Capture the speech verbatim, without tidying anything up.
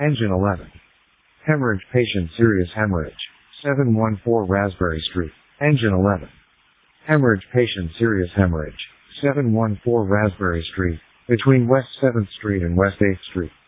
Engine eleven. Hemorrhage patient serious hemorrhage. seven one four Raspberry Street. Engine eleven. Hemorrhage patient serious hemorrhage. seven one four Raspberry Street, between West seventh Street and West eighth Street.